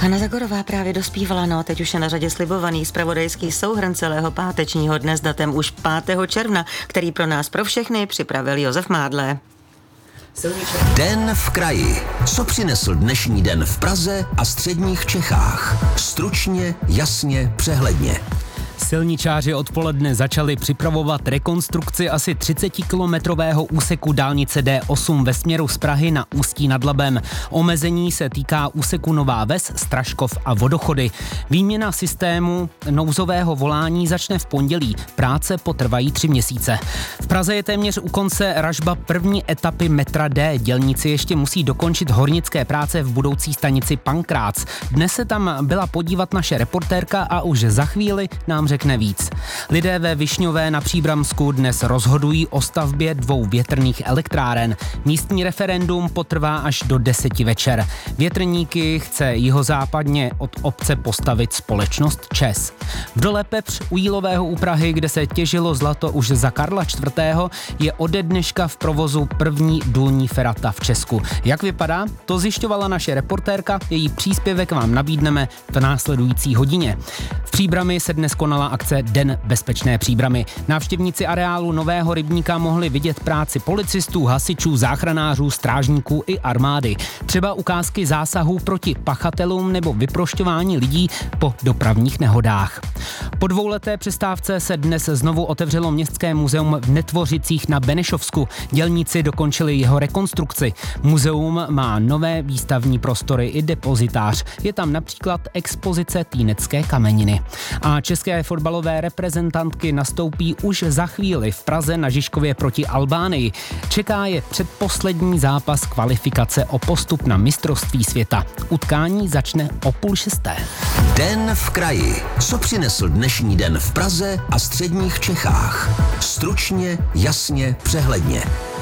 Hana Zagorová právě dospívala, no a teď už je na řadě slibovaný zpravodajský souhrn celého pátečního dne s datem už 5. června, který pro nás pro všechny připravil Josef Mádle. Den v kraji. Co přinesl dnešní den v Praze a středních Čechách? Stručně, jasně, přehledně. Silničáři odpoledne začali připravovat rekonstrukci asi 30-kilometrového úseku dálnice D8 ve směru z Prahy na Ústí nad Labem. Omezení se týká úseku Nová Ves, Straškov a Vodochody. Výměna systému nouzového volání začne v pondělí. Práce potrvají 3 měsíce. V Praze je téměř u konce ražba první etapy metra D. Dělníci ještě musí dokončit hornické práce v budoucí stanici Pankrác. Dnes se tam byla podívat naše reportérka a už za chvíli nám řekne víc. Lidé ve Višňové na Příbramsku dnes rozhodují o stavbě 2 větrných elektráren. Místní referendum potrvá až do 10 večer. Větrníky chce jihozápadně od obce postavit společnost ČEZ. V dole Pepř u Jílového u Prahy, kde se těžilo zlato už za Karla IV., je ode dneška v provozu první důlní ferata v Česku. Jak vypadá? To zjišťovala naše reportérka, její příspěvek vám nabídneme v následující hodině. V Příbrami se dnes konala akce Den bezpečné Příbramy. Návštěvníci areálu Nového rybníka mohli vidět práci policistů, hasičů, záchranářů, strážníků i armády. Třeba ukázky zásahů proti pachatelům nebo vyprošťování lidí po dopravních nehodách. Po 2leté přestávce se dnes znovu otevřelo Městské muzeum v Netvořicích na Benešovsku. Dělníci dokončili jeho rekonstrukci. Muzeum má nové výstavní prostory i depozitář. Je tam například expozice týnecké kameniny. A české fotbalové reprezentantky nastoupí už za chvíli v Praze na Žižkově proti Albánii. Čeká je předposlední zápas kvalifikace o postup na mistrovství světa. Utkání začne o 5:30. Den v kraji. Co přinesl dnešní den v Praze a středních Čechách? Stručně, jasně, přehledně.